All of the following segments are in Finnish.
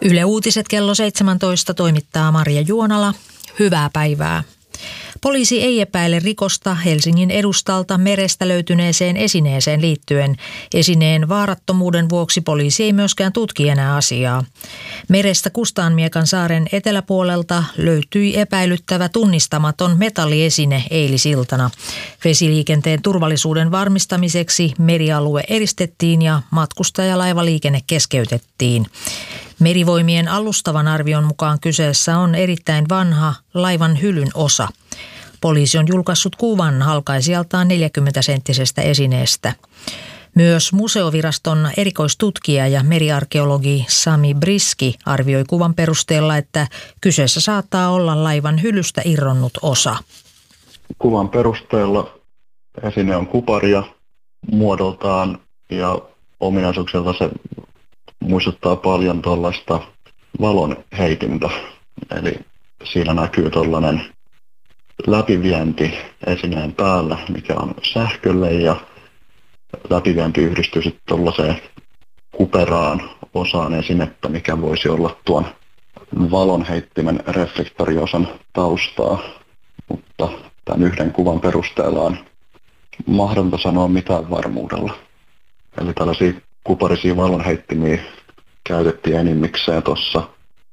Yle Uutiset kello 17 toimittaa Marja Juonala. Hyvää päivää. Poliisi ei epäile rikosta Helsingin edustalta merestä löytyneeseen esineeseen liittyen. Esineen vaarattomuuden vuoksi poliisi ei myöskään tutki enää asiaa. Merestä Kustaanmiekan saaren eteläpuolelta löytyi epäilyttävä tunnistamaton metalliesine eilisiltana. Vesiliikenteen turvallisuuden varmistamiseksi merialue eristettiin ja matkustajalaivaliikenne keskeytettiin. Merivoimien alustavan arvion mukaan kyseessä on erittäin vanha laivan hylyn osa. Poliisi on julkaissut kuvan halkaisijaltaan 40-senttisestä esineestä. Myös museoviraston erikoistutkija ja meriarkeologi Sami Briski arvioi kuvan perusteella, että kyseessä saattaa olla laivan hylystä irronnut osa. Kuvan perusteella esine on kuparia muodoltaan ja ominaisuuksilta se muistuttaa paljon tuollaista valonheitintä. Eli siinä näkyy tuollainen läpivienti esineen päällä, mikä on sähkölle, ja läpivienti yhdistyy sitten tuollaiseen kuperaan osaan esinettä, mikä voisi olla tuon valonheittimen reflektoriosan taustaa. Mutta tämän yhden kuvan perusteella on mahdotonta sanoa mitään varmuudella. Eli tällaisia kuparisia valonheittimiä käytettiin enimmikseen tuossa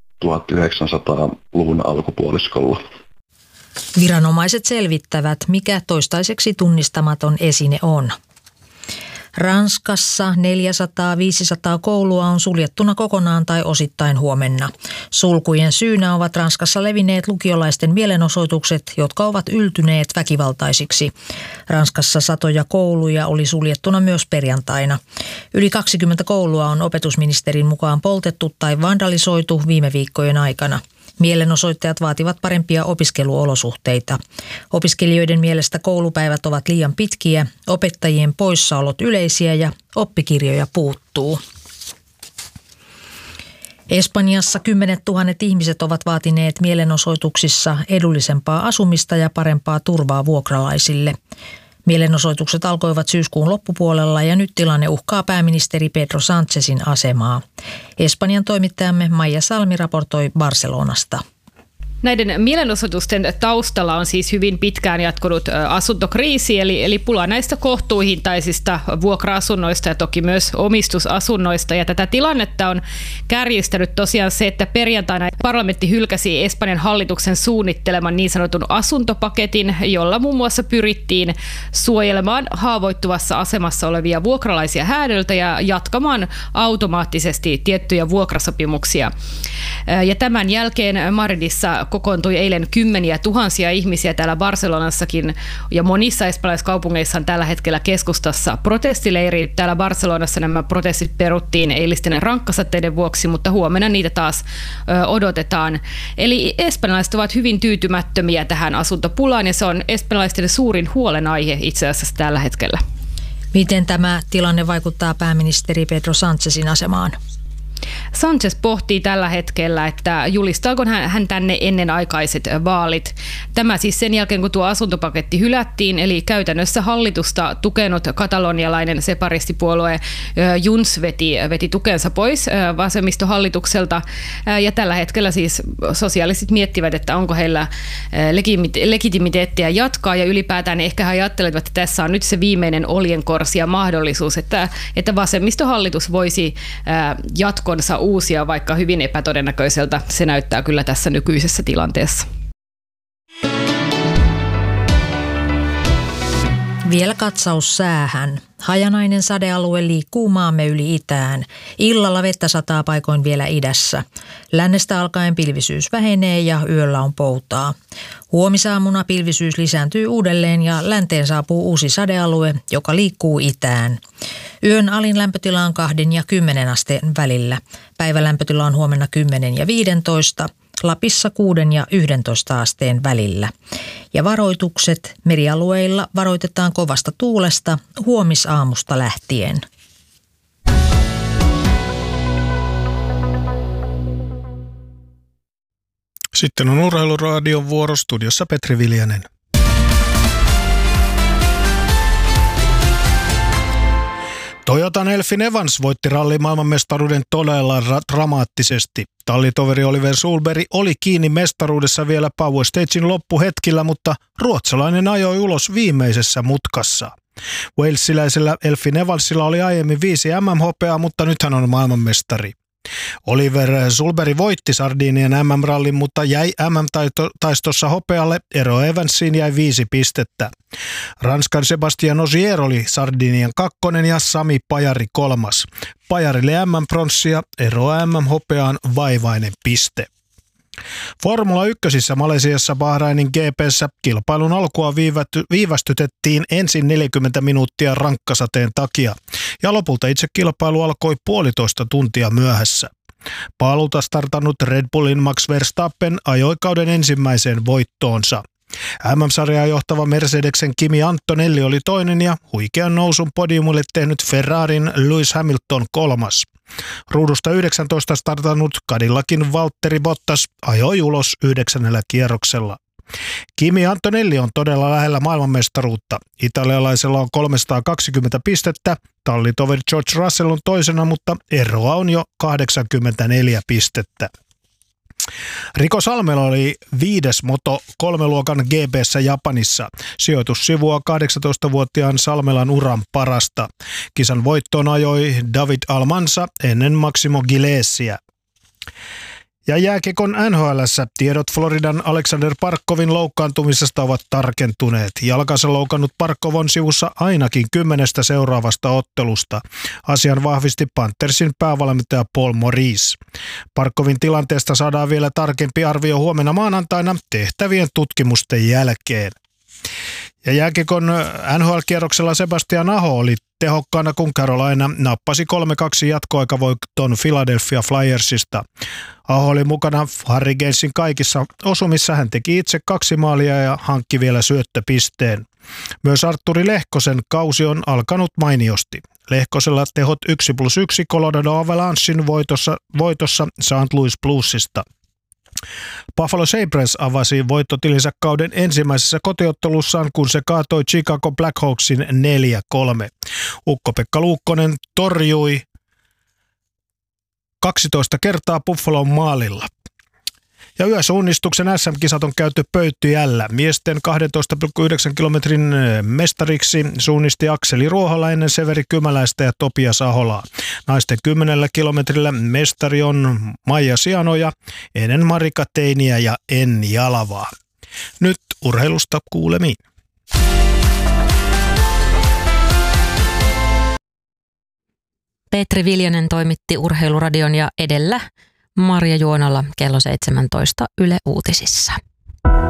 1900-luvun alkupuoliskolla. Viranomaiset selvittävät, mikä toistaiseksi tunnistamaton esine on. Ranskassa 400-500 koulua on suljettuna kokonaan tai osittain huomenna. Sulkujen syynä ovat Ranskassa levinneet lukiolaisten mielenosoitukset, jotka ovat yltyneet väkivaltaisiksi. Ranskassa satoja kouluja oli suljettuna myös perjantaina. Yli 20 koulua on opetusministerin mukaan poltettu tai vandalisoitu viime viikkojen aikana. Mielenosoittajat vaativat parempia opiskeluolosuhteita. Opiskelijoiden mielestä koulupäivät ovat liian pitkiä, opettajien poissaolot yleisiä ja oppikirjoja puuttuu. Espanjassa 10 000 ihmiset ovat vaatineet mielenosoituksissa edullisempaa asumista ja parempaa turvaa vuokralaisille. Mielenosoitukset alkoivat syyskuun loppupuolella ja nyt tilanne uhkaa pääministeri Pedro Sánchezin asemaa. Espanjan toimittajamme Maija Salmi raportoi Barcelonasta. Näiden mielenosoitusten taustalla on siis hyvin pitkään jatkunut asuntokriisi, eli pula näistä kohtuuhintaisista vuokra-asunnoista ja toki myös omistusasunnoista. Ja tätä tilannetta on kärjistänyt tosiaan se, että perjantaina parlamentti hylkäsi Espanjan hallituksen suunnitteleman niin sanotun asuntopaketin, jolla muun muassa pyrittiin suojelemaan haavoittuvassa asemassa olevia vuokralaisia häädöltä ja jatkamaan automaattisesti tiettyjä vuokrasopimuksia. Ja tämän jälkeen Madridissa kokoontui eilen kymmeniä tuhansia ihmisiä täällä Barcelonassakin ja monissa espanjalaisissa kaupungeissa on tällä hetkellä keskustassa protestileiri. Täällä Barcelonassa nämä protestit peruttiin eilisten rankkasateiden vuoksi, mutta huomenna niitä taas odotetaan. Eli espanjalaiset ovat hyvin tyytymättömiä tähän asuntopulaan ja se on espanjalaisten suurin huolenaihe itse asiassa tällä hetkellä. Miten tämä tilanne vaikuttaa pääministeri Pedro Sánchezin asemaan? Sánchez pohtii tällä hetkellä, että julistaako hän tänne ennenaikaiset vaalit. Tämä siis sen jälkeen, kun tuo asuntopaketti hylättiin, eli käytännössä hallitusta tukenut katalonialainen separistipuolue Junts veti tukensa pois vasemmistohallitukselta. Ja tällä hetkellä siis sosiaalistit miettivät, että onko heillä legitimiteettiä jatkaa, ja ylipäätään ehkä he ajattelevat, että tässä on nyt se viimeinen oljenkorsi ja mahdollisuus, että vasemmistohallitus voisi jatkonsa uusia, vaikka hyvin epätodennäköiseltä se näyttää kyllä tässä nykyisessä tilanteessa. Vielä katsaus säähän. Hajanainen sadealue liikkuu maamme yli itään. Illalla vettä sataa paikoin vielä idässä. Lännestä alkaen pilvisyys vähenee ja yöllä on poutaa. Huomisaamuna pilvisyys lisääntyy uudelleen ja länteen saapuu uusi sadealue, joka liikkuu itään. Yön alin lämpötila on 2 ja 10 asteen välillä. Päivälämpötila on huomenna 10 ja 15. Lapissa 6 ja 11 asteen välillä. Ja varoitukset merialueilla varoitetaan kovasta tuulesta huomisaamusta lähtien. Sitten on Urheiluradion vuoro, studiossa Petri Viljanen. Toyotan Elfyn Evans voitti rallin maailmanmestaruuden todella dramaattisesti. Tallitoveri Oliver Solberg oli kiinni mestaruudessa vielä Power Stagein loppuhetkillä, mutta ruotsalainen ajoi ulos viimeisessä mutkassa. Walesiläisellä Elfyn Evansilla oli aiemmin 5 MM-hopeaa, mutta nyt hän on maailmanmestari. Oliver Solberg voitti Sardinian MM-rallin, mutta jäi MM-taistossa hopealle. Ero Evansiin jäi 5 pistettä. Ranskan Sébastien Ogier oli Sardinian 2. ja Sami Pajari 3. Pajarille MM-pronssia, ero MM-hopeaan vaivainen piste. Formula 1 Malesiassa Bahrainin GP:ssä kilpailun alkua viivästytettiin ensin 40 minuuttia rankkasateen takia ja lopulta itse kilpailu alkoi 1,5 tuntia myöhässä. Paalulta startannut Red Bullin Max Verstappen ajoi kauden ensimmäiseen voittoonsa. MM-sarjaa johtava Mercedesen Kimi Antonelli oli toinen ja huikean nousun podiumille tehnyt Ferrarin Lewis Hamilton 3. Ruudusta 19 startannut Cadillacin Valtteri Bottas ajoi ulos 9. kierroksella. Kimi Antonelli on todella lähellä maailmanmestaruutta. Italialaisella on 320 pistettä, tallitoveri George Russell on toisena, mutta eroa on jo 84 pistettä. Rico Salmela oli 5. Moto3-luokan GP:ssä Japanissa. Sijoitus sivua 18-vuotiaan Salmelan uran parasta. Kisan voittoon ajoi David Almanza ennen Maximo Gilesiä. Ja jääkiekon NHL:ssä tiedot Floridan Alexander Barkovin loukkaantumisesta ovat tarkentuneet. Jalkansa loukannut Barkov on sivussa ainakin 10 seuraavasta ottelusta. Asian vahvisti Panthersin päävalmentaja Paul Maurice. Barkovin tilanteesta saadaan vielä tarkempi arvio huomenna maanantaina tehtävien tutkimusten jälkeen. Ja jääkiekon NHL-kierroksella Sebastian Aho oli tehokkaana, kun Carolina nappasi 3-2 jatkoaikavoiton Philadelphia Flyersista. Aho oli mukana Hurricanesin kaikissa osumissa. Hän teki itse 2 maalia ja hankki vielä syöttöpisteen. Myös Artturi Lehkosen kausi on alkanut mainiosti. Lehkosella tehot 1+1 Colorado Avalanchein voitossa St. Louis Bluesista. Buffalo Sabres avasi voittotilinsä kauden ensimmäisessä kotiottelussaan, kun se kaatoi Chicago Blackhawksin 4-3. Ukko-Pekka Luukkonen torjui 12 kertaa Buffalon maalilla. Ja yösuunnistuksen SM-kisat on käyty Pöyttyjällä. Miesten 12,9 kilometrin mestariksi suunnisti Akseli Ruohola ennen Severi Kymäläistä ja Topias Aholaa. Naisten 10 kilometrillä mestari on Maija Sianoja ennen Marika Teiniä ja Enni Jalavaa. Nyt urheilusta kuulemiin. Petri Viljanen toimitti Urheiluradion ja edellä Marja Juonala kello 17 Yle Uutisissa.